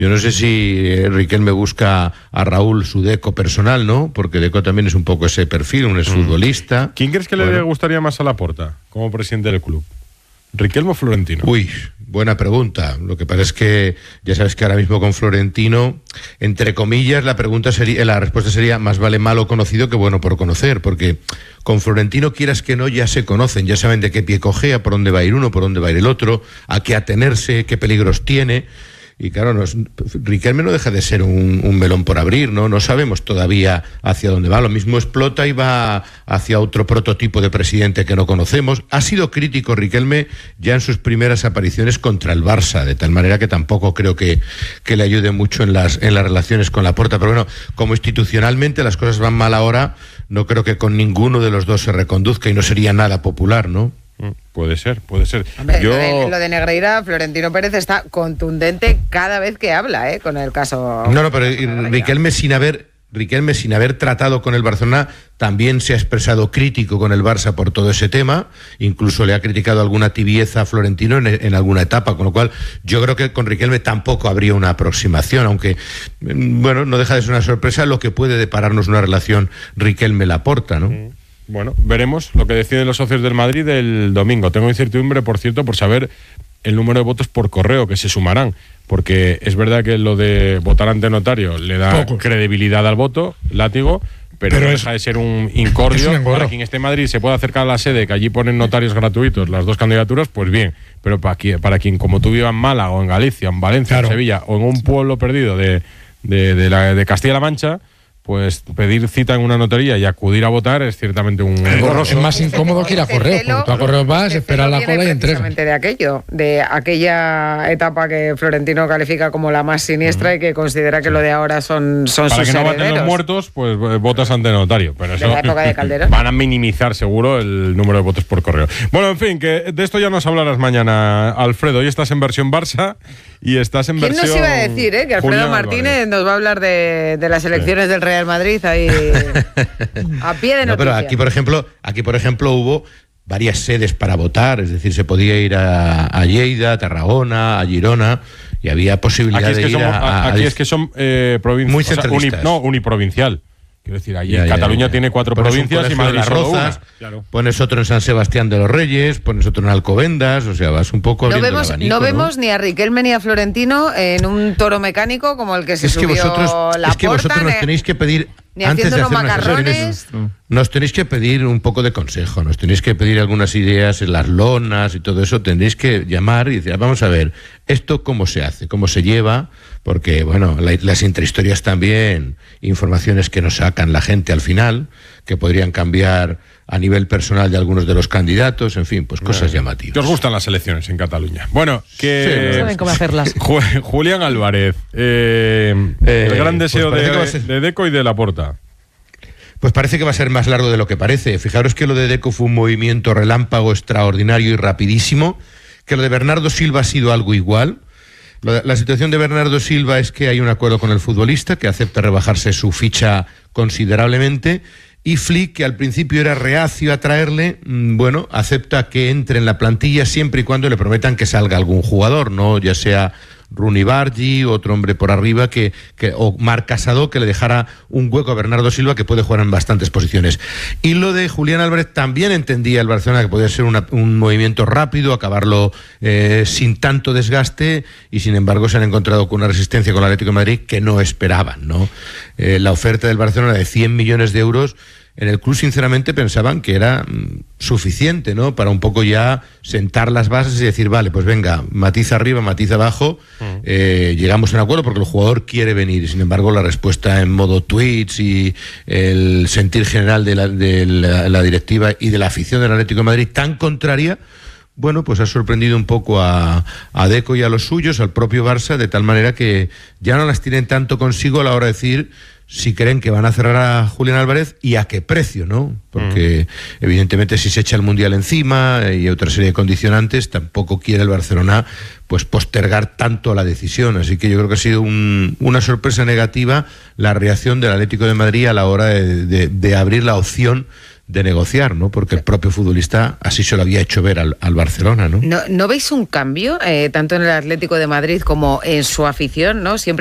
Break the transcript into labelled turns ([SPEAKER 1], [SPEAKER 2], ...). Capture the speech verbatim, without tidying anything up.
[SPEAKER 1] Yo no sé si Riquelme busca a Raúl su Deco personal, ¿no? Porque Deco también es un poco ese perfil, un exfutbolista.
[SPEAKER 2] Mm. ¿Quién crees que bueno. le gustaría más a Laporta como presidente del club? ¿Riquelme o Florentino?
[SPEAKER 1] Uy, buena pregunta. Lo que pasa es que ya sabes que ahora mismo con Florentino, entre comillas, la pregunta sería, la respuesta sería más vale malo conocido que bueno por conocer, porque con Florentino, quieras que no, ya se conocen, ya saben de qué pie cojea, por dónde va a ir uno, por dónde va a ir el otro, a qué atenerse, qué peligros tiene. Y claro, nos, Riquelme no deja de ser un, un melón por abrir, ¿no? No sabemos todavía hacia dónde va. Lo mismo explota y va hacia otro prototipo de presidente que no conocemos. Ha sido crítico Riquelme ya en sus primeras apariciones contra el Barça, de tal manera que tampoco creo que, que le ayude mucho en las, en las relaciones con Laporta. Pero bueno, como institucionalmente las cosas van mal ahora, no creo que con ninguno de los dos se reconduzca y no sería nada popular, ¿no?
[SPEAKER 2] Puede ser, puede ser.
[SPEAKER 3] Hombre,
[SPEAKER 2] Yo...
[SPEAKER 3] lo, de, lo de Negreira, Florentino Pérez está contundente cada vez que habla, ¿eh? Con el caso...
[SPEAKER 1] No, no, pero Riquelme sin haber... Riquelme, sin haber tratado con el Barcelona, también se ha expresado crítico con el Barça por todo ese tema, incluso le ha criticado alguna tibieza a Florentino en, en alguna etapa, con lo cual yo creo que con Riquelme tampoco habría una aproximación, aunque, bueno, no deja de ser una sorpresa lo que puede depararnos una relación Riquelme-Laporta, ¿no? Mm.
[SPEAKER 2] Bueno, veremos lo que deciden los socios del Madrid el domingo. Tengo incertidumbre, por cierto, por saber el número de votos por correo que se sumarán, porque es verdad que lo de votar ante notario le da Poco. credibilidad al voto, látigo, pero, pero no deja de ser un incordio. Para quien esté en Madrid se puede acercar a la sede, que allí ponen notarios gratuitos las dos candidaturas, pues bien, pero para quien, para quien como tú vivas en Málaga o en Galicia, en Valencia, claro. en Sevilla o en un pueblo perdido de, de, de, la, de Castilla-La Mancha, pues pedir cita en una notaría y acudir a votar es ciertamente un...
[SPEAKER 4] Es más incómodo que ir a correo, porque tú a correo vas, esperas la cola y entregas.
[SPEAKER 3] Precisamente de aquello, de aquella etapa que Florentino califica como la más siniestra uh-huh. y que considera que lo de ahora son, son
[SPEAKER 2] Para
[SPEAKER 3] sus
[SPEAKER 2] que no
[SPEAKER 3] herederos.
[SPEAKER 2] baten los muertos, pues votas ante notario. Pero eso
[SPEAKER 3] de la época de Calderón.
[SPEAKER 2] Van a minimizar seguro el número de votos por correo. Bueno, en fin, que de esto ya nos hablarás mañana, Alfredo. Hoy estás en versión Barça y estás en
[SPEAKER 3] ¿Quién
[SPEAKER 2] versión...
[SPEAKER 3] ¿Quién nos iba a decir, eh? Que Alfredo Julián Martínez Álvarez. Nos va a hablar de, de las elecciones sí. del Real Madrid ahí a pie de noticia.
[SPEAKER 1] No, pero aquí, por ejemplo, aquí, por ejemplo, hubo varias sedes para votar, es decir, se podía ir a, a Lleida, a Tarragona, a Girona, y había posibilidad
[SPEAKER 2] aquí es que
[SPEAKER 1] de ir
[SPEAKER 2] somos,
[SPEAKER 1] a, a...
[SPEAKER 2] Aquí a, es que son eh, provincias...
[SPEAKER 1] Muy
[SPEAKER 2] o sea,
[SPEAKER 1] centralistas.
[SPEAKER 2] Uni, no, uniprovincial. Quiero decir, allí
[SPEAKER 1] ya,
[SPEAKER 2] Cataluña
[SPEAKER 1] ya, ya.
[SPEAKER 2] tiene cuatro
[SPEAKER 1] pones
[SPEAKER 2] provincias y Madrid
[SPEAKER 1] las
[SPEAKER 2] solo
[SPEAKER 1] Rozas,
[SPEAKER 2] una. Claro.
[SPEAKER 1] Pones otro en San Sebastián de los Reyes, pones otro en Alcobendas, o sea, vas un poco
[SPEAKER 3] no
[SPEAKER 1] abriendo
[SPEAKER 3] vemos,
[SPEAKER 1] el abanico,
[SPEAKER 3] no vemos
[SPEAKER 1] ¿no?
[SPEAKER 3] ni a Riquelme ni a Florentino en un toro mecánico como el que se
[SPEAKER 1] es
[SPEAKER 3] subió
[SPEAKER 1] que vosotros,
[SPEAKER 3] la
[SPEAKER 1] Es que
[SPEAKER 3] porta,
[SPEAKER 1] vosotros nos tenéis que pedir...
[SPEAKER 3] Ni
[SPEAKER 1] Antes de hacer unas
[SPEAKER 3] macarrones.
[SPEAKER 1] Nos tenéis que pedir un poco de consejo, nos tenéis que pedir algunas ideas en las lonas y todo eso, tendréis que llamar y decir, vamos a ver, ¿esto cómo se hace? ¿Cómo se lleva? Porque, bueno, la, las intrahistorias también, informaciones que nos sacan la gente al final, que podrían cambiar a nivel personal de algunos de los candidatos, en fin, pues cosas llamativas.
[SPEAKER 2] ¿Qué os gustan las elecciones en Cataluña? Bueno, que...
[SPEAKER 5] Sí, saben cómo hacerlas.
[SPEAKER 2] Julián Álvarez, eh, eh, el gran deseo pues de, de Deco y de Laporta.
[SPEAKER 1] Pues parece que va a ser más largo de lo que parece. Fijaros que lo de Deco fue un movimiento relámpago extraordinario y rapidísimo, que lo de Bernardo Silva ha sido algo igual. La, la situación de Bernardo Silva es que hay un acuerdo con el futbolista que acepta rebajarse su ficha considerablemente, y Flick, que al principio era reacio a traerle, bueno, acepta que entre en la plantilla siempre y cuando le prometan que salga algún jugador, ¿no? Ya sea Rooney Bargi, otro hombre por arriba, que, que o Marc Casado, que le dejara un hueco a Bernardo Silva, que puede jugar en bastantes posiciones. Y lo de Julián Álvarez también entendía el Barcelona que podía ser una, un movimiento rápido, acabarlo eh, sin tanto desgaste, y sin embargo se han encontrado con una resistencia con el Atlético de Madrid que no esperaban, ¿no? Eh, la oferta del Barcelona de cien millones de euros, en el club sinceramente pensaban que era mm, suficiente, ¿no? Para un poco ya sentar las bases y decir, vale, pues venga, matiz arriba, matiz abajo, mm. eh, llegamos a un acuerdo porque el jugador quiere venir. Sin embargo, la respuesta en modo tweets y el sentir general de la, de la, la directiva y de la afición del Atlético de Madrid tan contraria, bueno, pues ha sorprendido un poco a, a Deco y a los suyos, al propio Barça, de tal manera que ya no las tienen tanto consigo a la hora de decir si creen que van a cerrar a Julián Álvarez y a qué precio, ¿no? Porque mm. evidentemente si se echa el Mundial encima y otra serie de condicionantes, tampoco quiere el Barcelona pues postergar tanto la decisión. Así que yo creo que ha sido un, una sorpresa negativa la reacción del Atlético de Madrid a la hora de, de, de abrir la opción de negociar, ¿no? Porque el propio futbolista así se lo había hecho ver al, al Barcelona, ¿no?
[SPEAKER 3] ¿No, ¿No veis un cambio, eh, tanto en el Atlético de Madrid como en su afición, ¿no? Siempre